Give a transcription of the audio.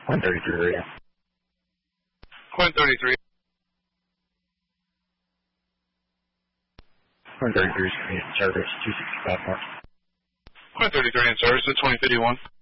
133 radio. Quinn 33. 133 is in service, 265 north. Quinn 33 in service at 2051.